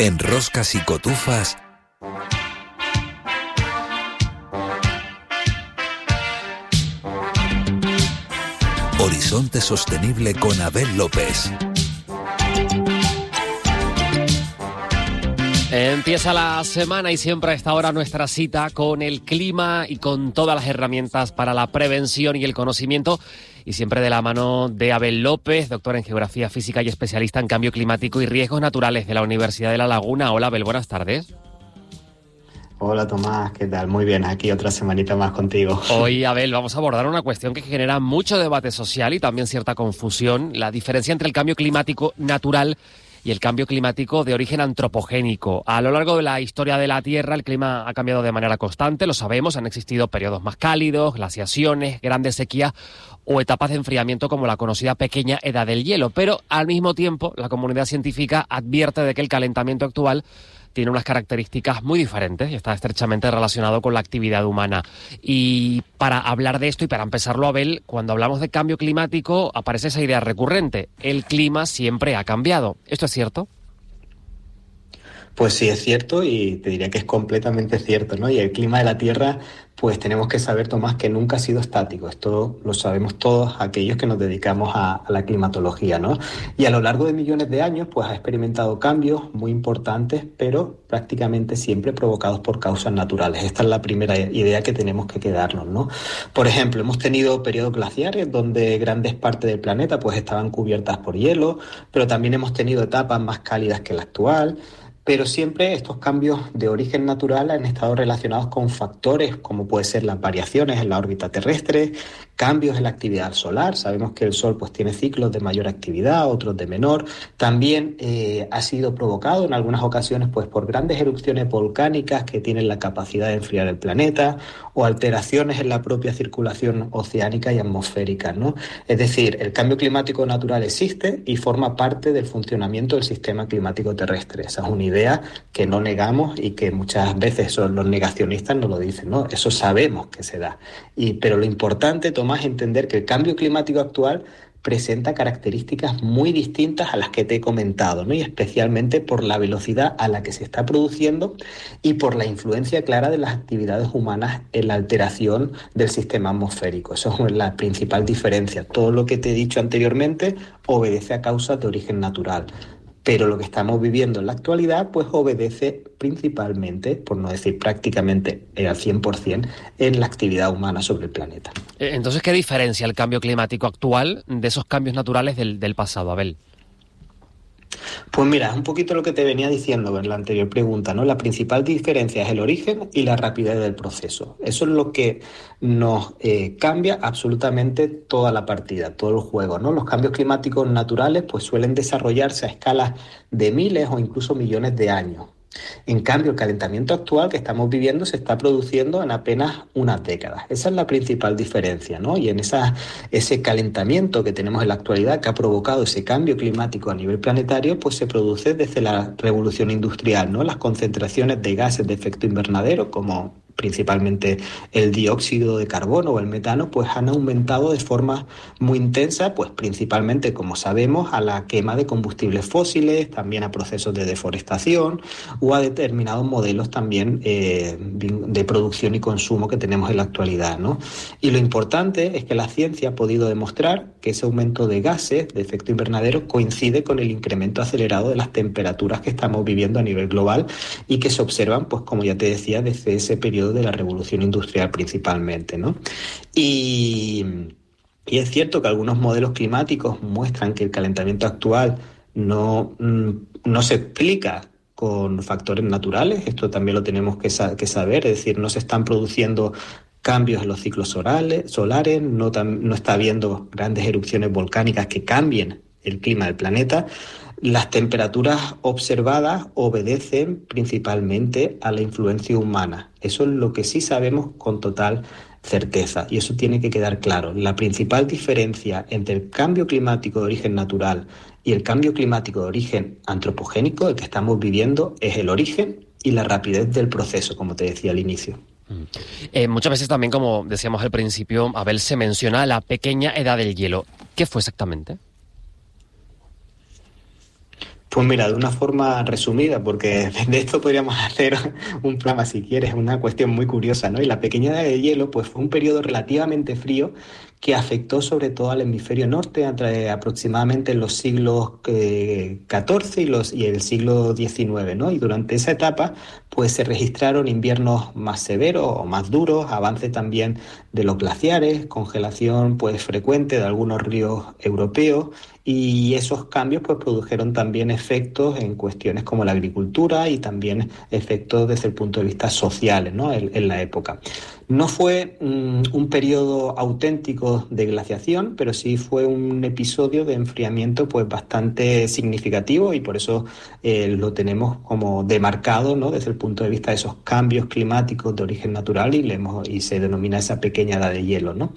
En Roscas y Cotufas, Horizonte Sostenible con Abel López. Empieza la semana y siempre a esta hora nuestra cita con el clima y con todas las herramientas para la prevención y el conocimiento, y siempre de la mano de Abel López, doctor en Geografía Física y especialista en Cambio Climático y Riesgos Naturales de la Universidad de La Laguna. Hola Abel, buenas tardes. Hola Tomás, ¿qué tal? Muy bien, aquí otra semanita más contigo. Hoy, Abel, vamos a abordar una cuestión que genera mucho debate social y también cierta confusión: la diferencia entre el cambio climático natural y el cambio climático de origen antropogénico. A lo largo de la historia de la Tierra, el clima ha cambiado de manera constante, lo sabemos, han existido periodos más cálidos, glaciaciones, grandes sequías o etapas de enfriamiento como la conocida pequeña edad del hielo, pero al mismo tiempo la comunidad científica advierte de que el calentamiento actual tiene unas características muy diferentes y está estrechamente relacionado con la actividad humana. Y para hablar de esto y para empezarlo, Abel, cuando hablamos de cambio climático aparece esa idea recurrente: el clima siempre ha cambiado. ¿Esto es cierto? Pues sí, es cierto, y te diría que es completamente cierto, ¿no? Y el clima de la Tierra, pues tenemos que saber, Tomás, que nunca ha sido estático. Esto lo sabemos todos aquellos que nos dedicamos a la climatología, ¿no? Y a lo largo de millones de años, pues ha experimentado cambios muy importantes, pero prácticamente siempre provocados por causas naturales. Esta es la primera idea que tenemos que quedarnos, ¿no? Por ejemplo, hemos tenido periodos glaciares donde grandes partes del planeta pues estaban cubiertas por hielo, pero también hemos tenido etapas más cálidas que la actual. Pero siempre estos cambios de origen natural han estado relacionados con factores como puede ser las variaciones en la órbita terrestre, cambios en la actividad solar. Sabemos que el Sol pues tiene ciclos de mayor actividad, otros de menor. También ha sido provocado en algunas ocasiones pues por grandes erupciones volcánicas que tienen la capacidad de enfriar el planeta, o alteraciones en la propia circulación oceánica y atmosférica, ¿no? Es decir, el cambio climático natural existe y forma parte del funcionamiento del sistema climático terrestre. Esa es una idea que no negamos y que muchas veces son los negacionistas nos lo dicen, ¿no? Eso sabemos que se da. Pero lo importante, Tomás, es entender que el cambio climático actual presenta características muy distintas a las que te he comentado, ¿no? Y especialmente por la velocidad a la que se está produciendo y por la influencia clara de las actividades humanas en la alteración del sistema atmosférico. Eso es la principal diferencia. Todo lo que te he dicho anteriormente obedece a causas de origen natural. Pero lo que estamos viviendo en la actualidad pues obedece principalmente, por no decir prácticamente al 100%, en la actividad humana sobre el planeta. Entonces, ¿qué diferencia el cambio climático actual de esos cambios naturales del pasado, Abel? Pues mira, es un poquito lo que te venía diciendo en la anterior pregunta, ¿no? La principal diferencia es el origen y la rapidez del proceso. Eso es lo que nos cambia absolutamente toda la partida, todo el juego, ¿no? Los cambios climáticos naturales pues suelen desarrollarse a escalas de miles o incluso millones de años. En cambio, el calentamiento actual que estamos viviendo se está produciendo en apenas unas décadas. Esa es la principal diferencia, ¿no? Y en ese calentamiento que tenemos en la actualidad, que ha provocado ese cambio climático a nivel planetario, pues se produce desde la revolución industrial, ¿no? Las concentraciones de gases de efecto invernadero, como principalmente el dióxido de carbono o el metano, pues han aumentado de forma muy intensa, pues principalmente, como sabemos, a la quema de combustibles fósiles, también a procesos de deforestación o a determinados modelos también de producción y consumo que tenemos en la actualidad, ¿no? Y lo importante es que la ciencia ha podido demostrar que ese aumento de gases de efecto invernadero coincide con el incremento acelerado de las temperaturas que estamos viviendo a nivel global y que se observan, pues como ya te decía, desde ese periodo de la revolución industrial principalmente, ¿no? Y es cierto que algunos modelos climáticos muestran que el calentamiento actual no se explica con factores naturales. Esto también lo tenemos que saber, es decir, no se están produciendo cambios en los ciclos solares, no está habiendo grandes erupciones volcánicas que cambien el clima del planeta. Las temperaturas observadas obedecen principalmente a la influencia humana. Eso es lo que sí sabemos con total certeza, y eso tiene que quedar claro. La principal diferencia entre el cambio climático de origen natural y el cambio climático de origen antropogénico, el que estamos viviendo, es el origen y la rapidez del proceso, como te decía al inicio. Muchas veces también, como decíamos al principio, Abel, se menciona la pequeña edad del hielo. ¿Qué fue exactamente? Pues mira, de una forma resumida, porque de esto podríamos hacer un programa si quieres, una cuestión muy curiosa, ¿no? Y la pequeña edad de hielo, pues fue un periodo relativamente frío que afectó sobre todo al hemisferio norte entre aproximadamente los siglos XIV y el siglo XIX, ¿no? Y durante esa etapa, pues se registraron inviernos más severos o más duros, avance también de los glaciares, congelación pues frecuente de algunos ríos europeos, y esos cambios pues produjeron también efectos en cuestiones como la agricultura y también efectos desde el punto de vista sociales, ¿no? en la época. No fue un periodo auténtico de glaciación, pero sí fue un episodio de enfriamiento pues bastante significativo, y por eso lo tenemos como demarcado, ¿no? Desde el punto de vista de esos cambios climáticos de origen natural, y se denomina esa pequeña edad de hielo, ¿no?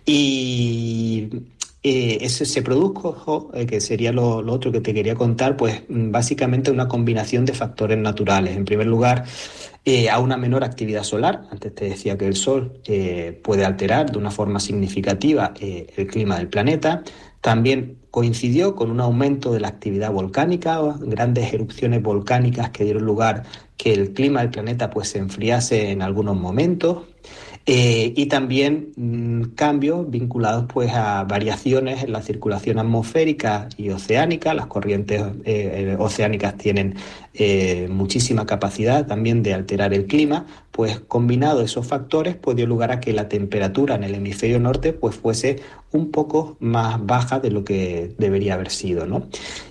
Y eso se produjo, que sería lo otro que te quería contar, pues básicamente una combinación de factores naturales. En primer lugar, a una menor actividad solar. Antes te decía que el Sol puede alterar de una forma significativa el clima del planeta. También coincidió con un aumento de la actividad volcánica, grandes erupciones volcánicas que dieron lugar que el clima del planeta pues se enfriase en algunos momentos. Y también cambios vinculados pues a variaciones en la circulación atmosférica y oceánica. Las corrientes oceánicas tienen muchísima capacidad también de alterar el clima, pues combinado esos factores pues dio lugar a que la temperatura en el hemisferio norte pues fuese un poco más baja de lo que debería haber sido, ¿no?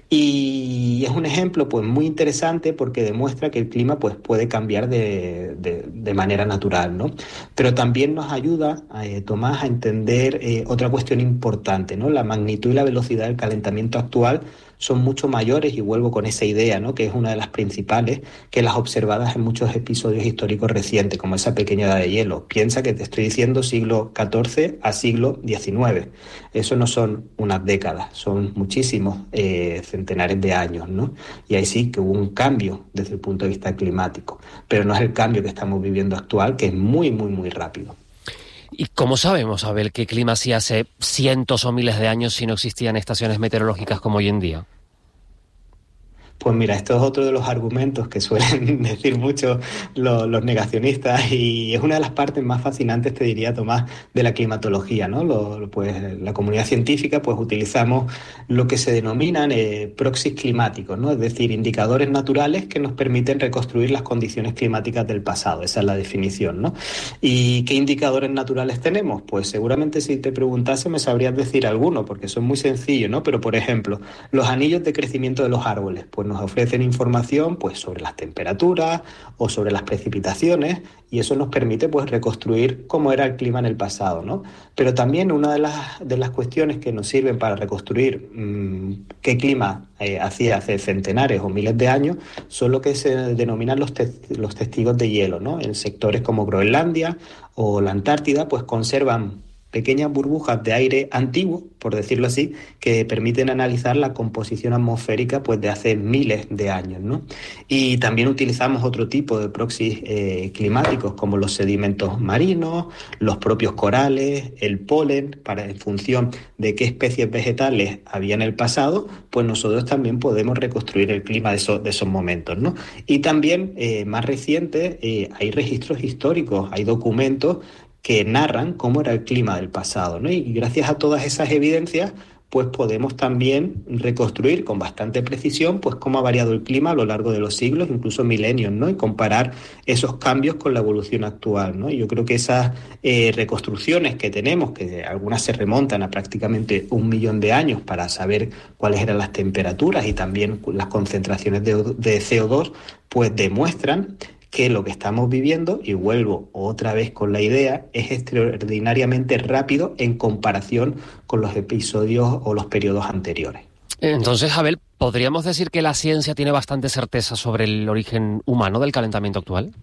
Y es un ejemplo pues muy interesante porque demuestra que el clima pues puede cambiar de manera natural, ¿no? Pero también nos ayuda, Tomás, a entender otra cuestión importante, ¿no? La magnitud y la velocidad del calentamiento actual son mucho mayores, y vuelvo con esa idea, ¿no? Que es una de las principales, que las observadas en muchos episodios históricos recientes, como esa pequeña edad de hielo. Piensa que te estoy diciendo siglo XIV a siglo XIX. Eso no son unas décadas, son muchísimos centenares de años, ¿no? Y ahí sí que hubo un cambio desde el punto de vista climático, pero no es el cambio que estamos viviendo actual, que es muy, muy, muy rápido. ¿Y cómo sabemos, Abel, qué clima hacía hace cientos o miles de años si no existían estaciones meteorológicas como hoy en día? Pues mira, esto es otro de los argumentos que suelen decir mucho los negacionistas, y es una de las partes más fascinantes, te diría, Tomás, de la climatología, ¿no? Pues la comunidad científica pues utilizamos lo que se denominan proxies climáticos, ¿no? Es decir, indicadores naturales que nos permiten reconstruir las condiciones climáticas del pasado. Esa es la definición, ¿no? ¿Y qué indicadores naturales tenemos? Pues seguramente si te preguntase me sabrías decir alguno, porque son muy sencillos, ¿no? Pero por ejemplo, los anillos de crecimiento de los árboles, pues nos ofrecen información pues sobre las temperaturas o sobre las precipitaciones, y eso nos permite pues reconstruir cómo era el clima en el pasado, ¿no? Pero también una de las cuestiones que nos sirven para reconstruir qué clima hacía hace centenares o miles de años son lo que se denominan los testigos de hielo, ¿no? En sectores como Groenlandia o la Antártida pues conservan pequeñas burbujas de aire antiguo, por decirlo así, que permiten analizar la composición atmosférica pues de hace miles de años, ¿no? Y también utilizamos otro tipo de proxies climáticos, como los sedimentos marinos, los propios corales, el polen, en función de qué especies vegetales había en el pasado, pues nosotros también podemos reconstruir el clima de esos momentos, ¿no? Y también, más reciente, hay registros históricos, hay documentos que narran cómo era el clima del pasado, ¿no? Y gracias a todas esas evidencias, pues podemos también reconstruir con bastante precisión pues cómo ha variado el clima a lo largo de los siglos, incluso milenios, ¿no? Y comparar esos cambios con la evolución actual, ¿no? Y yo creo que esas reconstrucciones que tenemos, que algunas se remontan a prácticamente 1 millón de años para saber cuáles eran las temperaturas y también las concentraciones de CO2, pues demuestran que lo que estamos viviendo, y vuelvo otra vez con la idea, es extraordinariamente rápido en comparación con los episodios o los periodos anteriores. Entonces, Abel, ¿podríamos decir que la ciencia tiene bastante certeza sobre el origen humano del calentamiento actual?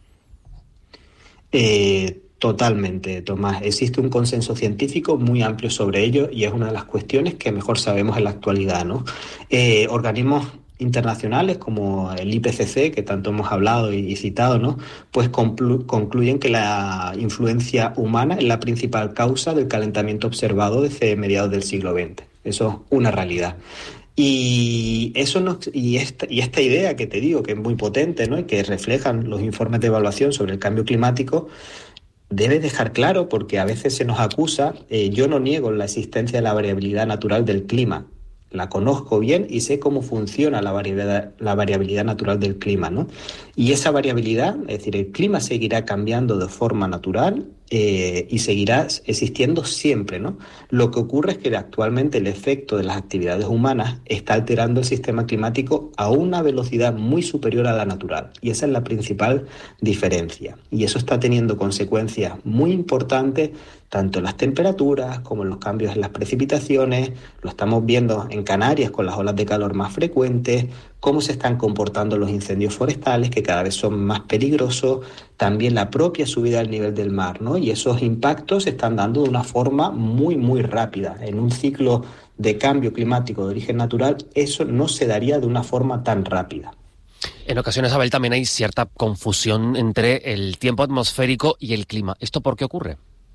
Totalmente, Tomás. Existe un consenso científico muy amplio sobre ello, y es una de las cuestiones que mejor sabemos en la actualidad, ¿no? Organismos internacionales como el IPCC, que tanto hemos hablado y citado, ¿no? Pues concluyen que la influencia humana es la principal causa del calentamiento observado desde mediados del siglo XX. Eso es una realidad. Y eso esta idea que te digo, que es muy potente, ¿no? Y que reflejan los informes de evaluación sobre el cambio climático, debe dejar claro, porque a veces se nos acusa, yo no niego la existencia de la variabilidad natural del clima, la conozco bien y sé cómo funciona la variabilidad natural del clima, ¿no? Y esa variabilidad, es decir, el clima seguirá cambiando de forma natural y seguirá existiendo siempre, ¿no? Lo que ocurre es que actualmente el efecto de las actividades humanas está alterando el sistema climático a una velocidad muy superior a la natural, y esa es la principal diferencia. Y eso está teniendo consecuencias muy importantes tanto en las temperaturas como en los cambios en las precipitaciones. Lo estamos viendo en Canarias con las olas de calor más frecuentes, cómo se están comportando los incendios forestales, que cada vez son más peligrosos, también la propia subida del nivel del mar, ¿no? Y esos impactos se están dando de una forma muy, muy rápida. En un ciclo de cambio climático de origen natural, eso no se daría de una forma tan rápida. En ocasiones, Abel, también hay cierta confusión entre el tiempo atmosférico y el clima. ¿Esto por qué ocurre?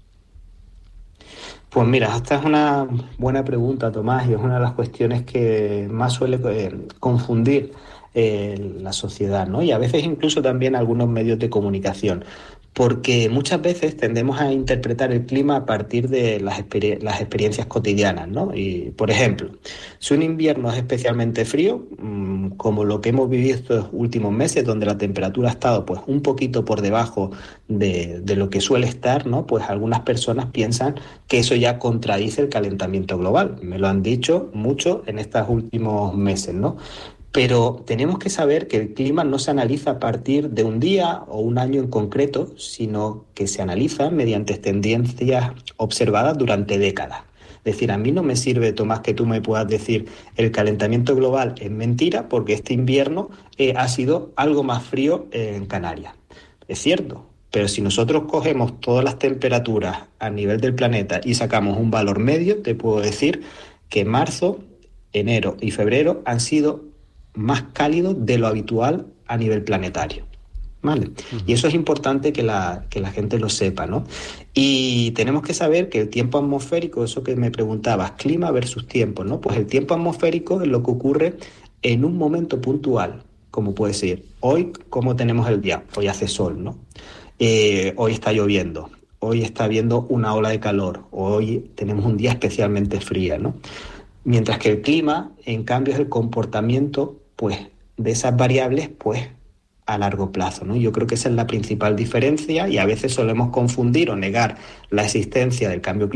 Pues mira, esta es una buena pregunta, Tomás, y es una de las cuestiones que más suele confundir la sociedad, ¿no? Y a veces incluso también algunos medios de comunicación, porque muchas veces tendemos a interpretar el clima a partir de las experiencias cotidianas, ¿no? Y, por ejemplo, si un invierno es especialmente frío, como lo que hemos vivido estos últimos meses, donde la temperatura ha estado pues un poquito por debajo de lo que suele estar, ¿no? Pues algunas personas piensan que eso ya contradice el calentamiento global. Me lo han dicho mucho en estos últimos meses, ¿no? Pero tenemos que saber que el clima no se analiza a partir de un día o un año en concreto, sino que se analiza mediante tendencias observadas durante décadas. Es decir, a mí no me sirve, Tomás, que tú me puedas decir el calentamiento global es mentira porque este invierno ha sido algo más frío en Canarias. Es cierto, pero si nosotros cogemos todas las temperaturas a nivel del planeta y sacamos un valor medio, te puedo decir que marzo, enero y febrero han sido más cálidos de lo habitual a nivel planetario. ¿Vale? Y eso es importante que la gente lo sepa, ¿no? Y tenemos que saber que el tiempo atmosférico, eso que me preguntabas, clima versus tiempo, ¿no? Pues el tiempo atmosférico es lo que ocurre en un momento puntual, como puede ser hoy, ¿cómo tenemos el día? Hoy hace sol, ¿no? Hoy está lloviendo, hoy está habiendo una ola de calor, hoy tenemos un día especialmente frío, ¿no? Mientras que el clima, en cambio, es el comportamiento, pues, de esas variables, pues, a largo plazo, ¿no? Yo creo que esa es la principal diferencia, y a veces solemos confundir o negar la existencia del cambio climático